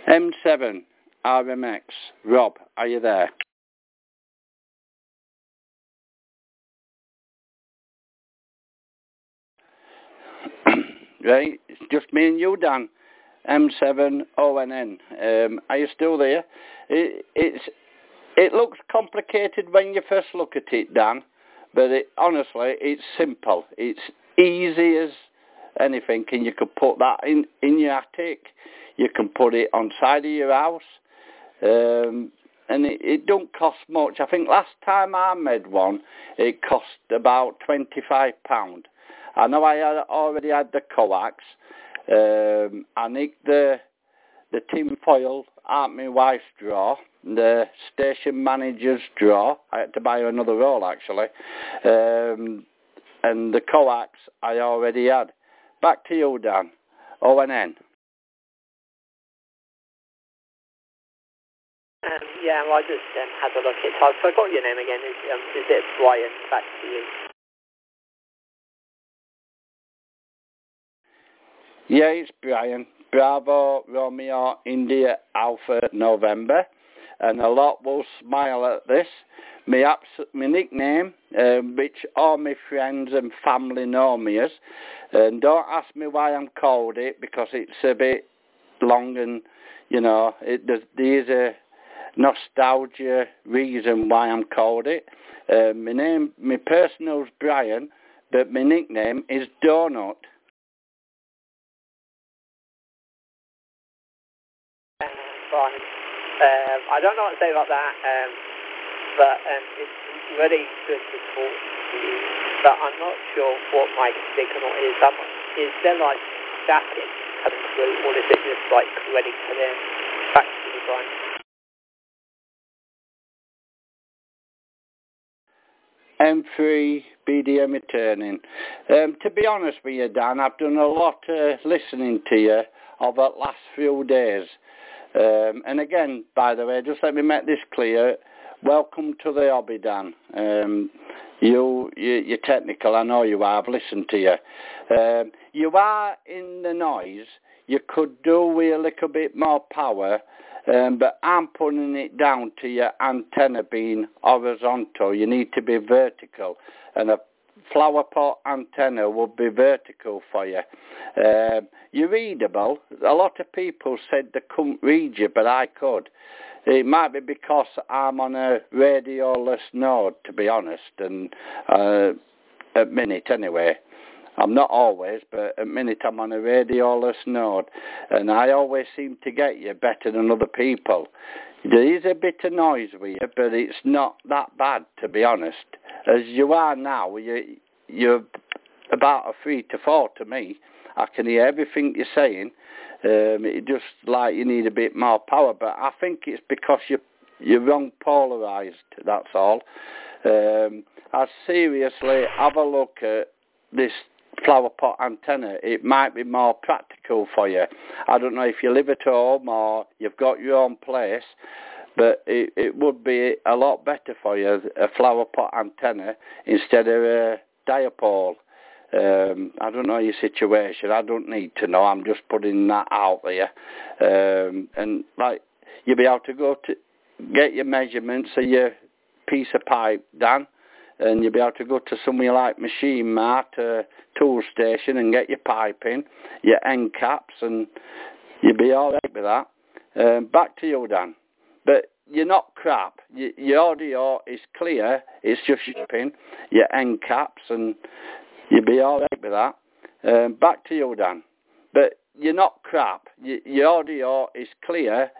M7 RMX. Rob, are you there? Right, it's just me and you, Dan. M7 ONN. Are you still there? It looks complicated when you first look at it, Dan, but honestly, it's simple. It's easy as anything, and you could put that in your attic. You can put it on side of your house, and it don't cost much. I think last time I made one, it cost about £25. I know I already had the coax. I nicked the tin foil out my wife's drawer, the station manager's drawer. I had to buy her another roll actually, and the coax I already had. Back to you, Dan. ONN. Yeah, well, I just had a look at it. I forgot your name again. Is it Brian? Back to you. Yeah, it's Brian. Bravo, Romeo, India, Alpha, November. And a lot will smile at this. My nickname, which all my friends and family know me as. And don't ask me why I'm called it, because it's a bit long and, you know, there's a nostalgia reason why I'm called it. My personal's Brian, but my nickname is Donut. Fine. I don't know what to say about that, but it's really good to talk to you, but I'm not sure what my signal is. Is there like static coming through, or is it just like ready to them? Back to the Brian. M3 BDM returning. To be honest with you, Dan, I've done a lot listening to you over the last few days. And again, by the way, just let me make this clear. Welcome to the hobby, Dan. You're technical, I know you are. I've listened to you. You are in the noise. You could do with a little bit more power, but I'm putting it down to your antenna being horizontal. You need to be vertical, and a flower pot antenna would be vertical for you. You're readable. A lot of people said they couldn't read you, but I could. It might be because I'm on a radioless node, to be honest, and at minute anyway. I'm not always, but at minute I'm on a radioless node, and I always seem to get you better than other people. There is a bit of noise with you, but it's not that bad, to be honest. As you are now, you're about a 3 to 4 to me. I can hear everything you're saying. It just like you need a bit more power, but I think it's because you're wrong polarised, that's all. I seriously have a look at this flower pot antenna. It might be more practical for you. I don't know if you live at home or you've got your own place, but it would be a lot better for you, a flower pot antenna instead of a dipole. I don't know your situation. I don't need to know. I'm just putting that out there. And like, you'll be able to go to get your measurements of your piece of pipe, Dan, and you'll be able to go to somewhere like Machine Mart, tool station, and get your pipe in, your end caps, and you'll be all right with that. Back to you, Dan. But you're not crap. Your audio is clear. It's just your pin, your end caps, and you'll be all right with that. Back to you, Dan. But you're not crap. Your audio is clear.